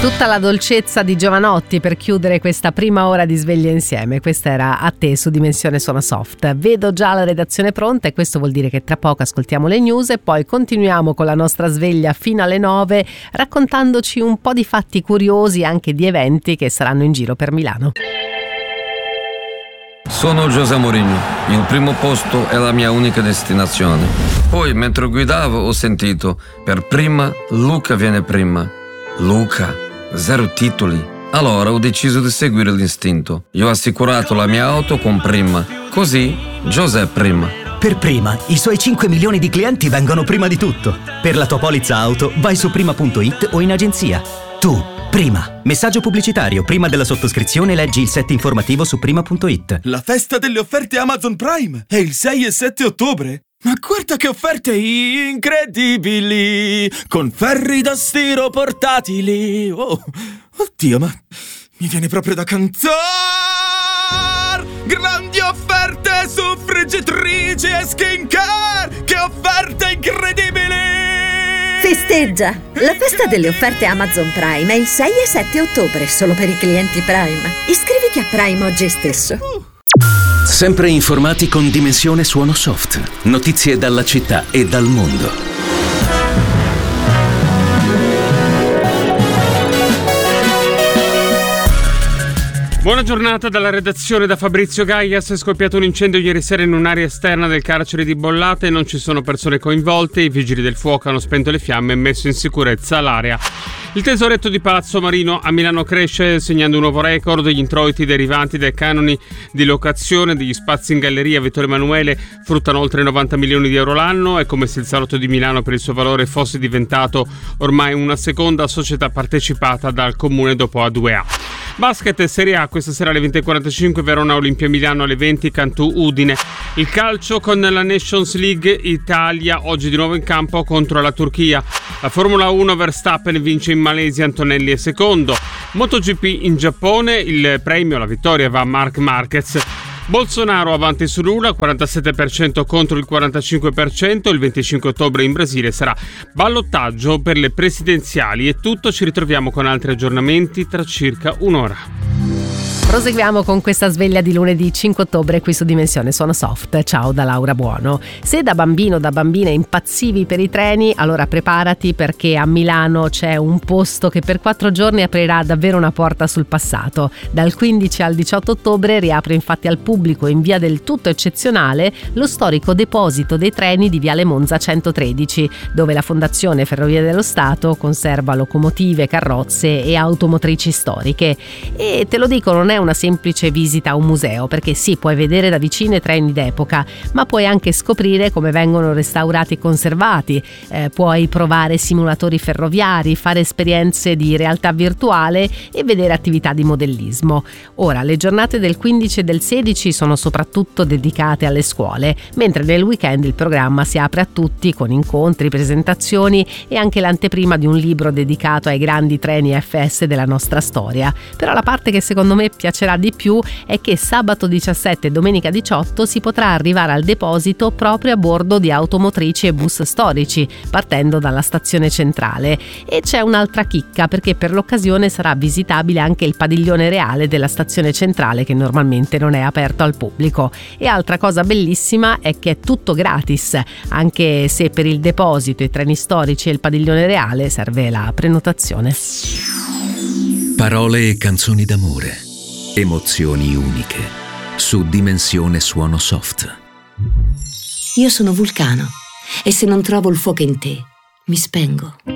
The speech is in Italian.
Tutta la dolcezza di Jovanotti per chiudere questa prima ora di Sveglia Insieme. Questa era A te su Dimensione Suona Soft. Vedo già la redazione pronta e questo vuol dire che tra poco ascoltiamo le news e poi continuiamo con la nostra sveglia fino alle 9 raccontandoci un po' di fatti curiosi anche di eventi che saranno in giro per Milano. Sono José Mourinho, il primo posto è la mia unica destinazione. Poi mentre guidavo ho sentito, per prima Luca viene prima. Luca, 0 titoli. Allora ho deciso di seguire l'istinto. Io ho assicurato la mia auto con Prima. Così José prima. Per Prima, i suoi 5 milioni di clienti vengono prima di tutto. Per la tua polizza auto vai su prima.it o in agenzia. Tu, Prima. Messaggio pubblicitario. Prima della sottoscrizione leggi il set informativo su prima.it. La festa delle offerte Amazon Prime è il 6 e 7 ottobre. Ma guarda che offerte incredibili! Con ferri da stiro portatili! Oh, oddio, ma mi viene proprio da cantare! Grandi offerte su friggitrici e skincare! Che offerte incredibili! Festeggia! La festa delle offerte Amazon Prime è il 6 e 7 ottobre, solo per i clienti Prime. Iscriviti a Prime oggi stesso. Sempre informati con Dimensione Suono Soft. Notizie dalla città e dal mondo. Buona giornata dalla redazione da Fabrizio Gaias. È scoppiato un incendio ieri sera in un'area esterna del carcere di Bollate. Non ci sono persone coinvolte. I vigili del fuoco hanno spento le fiamme e messo in sicurezza l'area. Il tesoretto di Palazzo Marino a Milano cresce, segnando un nuovo record. Gli introiti derivanti dai canoni di locazione degli spazi in galleria Vittorio Emanuele fruttano oltre 90 milioni di euro l'anno. È come se il salotto di Milano per il suo valore fosse diventato ormai una seconda società partecipata dal comune dopo A2A. Basket Serie A, questa sera alle 20.45 Verona Olimpia Milano, alle 20 Cantù Udine. Il calcio con la Nations League, Italia oggi di nuovo in campo contro la Turchia. La Formula 1, Verstappen vince in Malesia, Antonelli è secondo. MotoGP in Giappone, il premio, la vittoria va a Marc Marquez. Bolsonaro avanti su Lula, 47% contro il 45%. Il 25 ottobre in Brasile sarà ballottaggio per le presidenziali. È tutto, ci ritroviamo con altri aggiornamenti tra circa un'ora. Proseguiamo con questa sveglia di lunedì 5 ottobre qui su Dimensione Suono Soft. Ciao da Laura Buono. Se da bambino o da bambina impazzivi per i treni, allora preparati perché a Milano c'è un posto che per 4 giorni aprirà davvero una porta sul passato. Dal 15 al 18 ottobre riapre infatti al pubblico in via del tutto eccezionale lo storico deposito dei treni di Viale Monza 113, dove la Fondazione Ferrovie dello Stato conserva locomotive, carrozze e automotrici storiche. E te lo dico, non è una semplice visita a un museo, perché sì, puoi vedere da vicino i treni d'epoca, ma puoi anche scoprire come vengono restaurati e conservati, puoi provare simulatori ferroviari, fare esperienze di realtà virtuale e vedere attività di modellismo. Ora, le giornate del 15 e del 16 sono soprattutto dedicate alle scuole, mentre nel weekend il programma si apre a tutti con incontri, presentazioni e anche l'anteprima di un libro dedicato ai grandi treni FS della nostra storia. Però la parte che secondo me piacerà di più è che sabato 17 e domenica 18 si potrà arrivare al deposito proprio a bordo di automotrici e bus storici, partendo dalla stazione centrale. E c'è un'altra chicca, perché per l'occasione sarà visitabile anche il padiglione reale della stazione centrale, che normalmente non è aperto al pubblico. E altra cosa bellissima è che è tutto gratis, anche se per il deposito, i treni storici e il padiglione reale serve la prenotazione. Parole e canzoni d'amore. Emozioni uniche. Su Dimensione Suono Soft. Io sono Vulcano e se non trovo il fuoco in te, mi spengo.